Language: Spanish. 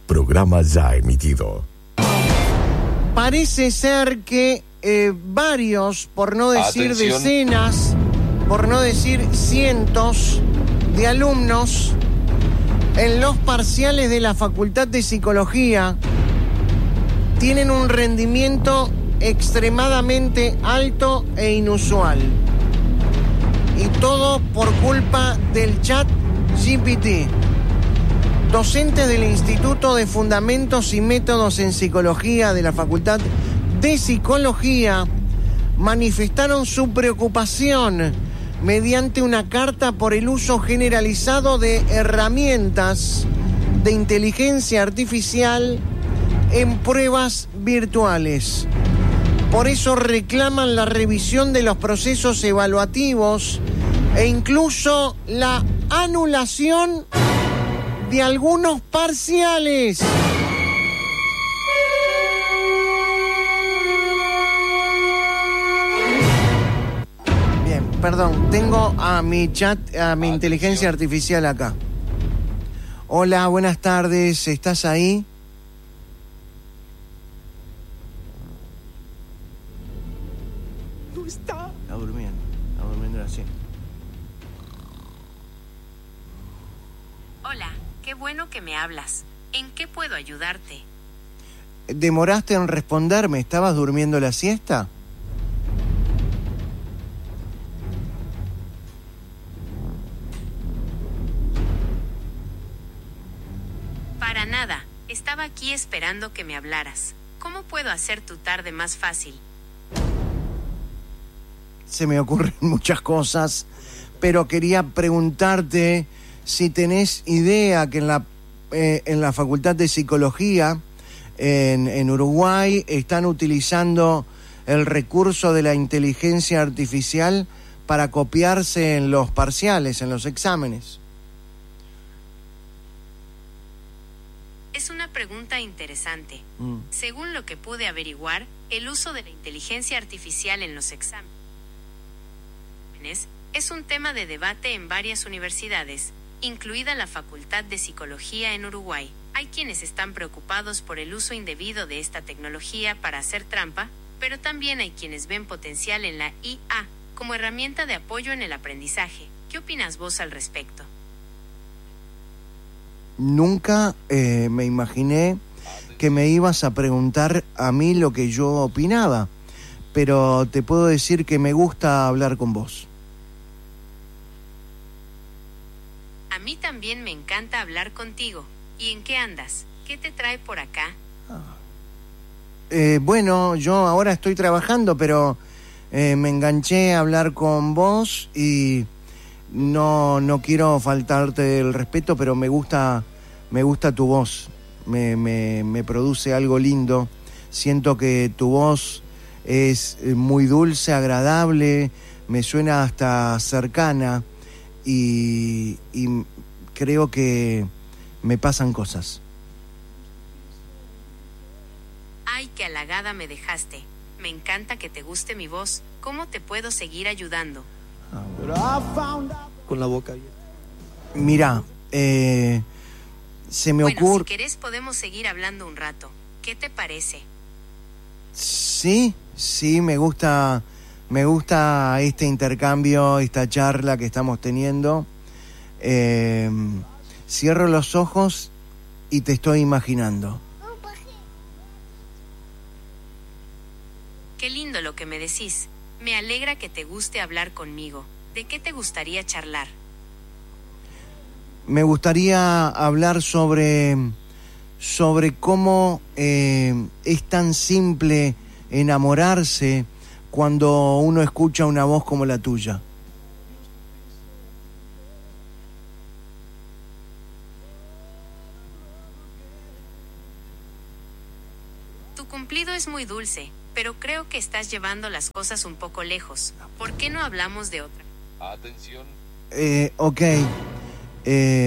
Programa ya emitido. Parece ser que varios, por no decir Atención. decenas, por no decir cientos de alumnos en los parciales de la Facultad de Psicología tienen un rendimiento extremadamente alto e inusual. Y todo por culpa del chat GPT. Docentes del Instituto de Fundamentos y Métodos en Psicología de la Facultad de Psicología manifestaron su preocupación mediante una carta por el uso generalizado de herramientas de inteligencia artificial en pruebas virtuales. Por eso reclaman la revisión de los procesos evaluativos e incluso la anulación de algunos parciales. Bien, perdón, tengo a mi chat, a mi inteligencia artificial acá. Hola, buenas tardes, ¿estás ahí? No está. Está durmiendo así. Hola, qué bueno que me hablas. ¿En qué puedo ayudarte? ¿Demoraste en responderme? ¿Estabas durmiendo la siesta? Para nada, estaba aquí esperando que me hablaras. ¿Cómo puedo hacer tu tarde más fácil? Se me ocurren muchas cosas, pero quería preguntarte si tenés idea que en la Facultad de Psicología en Uruguay están utilizando el recurso de la inteligencia artificial para copiarse en los parciales, en los exámenes. Es una pregunta interesante. Según lo que pude averiguar, el uso de la inteligencia artificial en los exámenes es un tema de debate en varias universidades, incluida la Facultad de Psicología en Uruguay. Hay quienes están preocupados por el uso indebido de esta tecnología para hacer trampa, pero también hay quienes ven potencial en la IA como herramienta de apoyo en el aprendizaje. ¿Qué opinas vos al respecto? Nunca me imaginé que me ibas a preguntar a mí lo que yo opinaba, pero te puedo decir que me gusta hablar con vos. A mí también me encanta hablar contigo. ¿Y en qué andas? ¿Qué te trae por acá? Bueno, yo ahora estoy trabajando, pero me enganché a hablar con vos y no quiero faltarte el respeto, pero me gusta tu voz. Me produce algo lindo. Siento que tu voz es muy dulce, agradable, me suena hasta cercana y creo que me pasan cosas. Ay, qué halagada me dejaste. Me encanta que te guste mi voz. ¿Cómo te puedo seguir ayudando? Con la boca abierta. Mira, se me Bueno, ocurre... si querés podemos seguir hablando un rato. ¿Qué te parece? Sí, me gusta este intercambio, esta charla que estamos teniendo. Cierro los ojos y te estoy imaginando. Qué lindo lo que me decís. Me alegra que te guste hablar conmigo. ¿De qué te gustaría charlar? Me gustaría hablar sobre cómo es tan simple enamorarse cuando uno escucha una voz como la tuya. Tu cumplido es muy dulce, pero creo que estás llevando las cosas un poco lejos. ¿Por qué no hablamos de otra? Atención. Ok.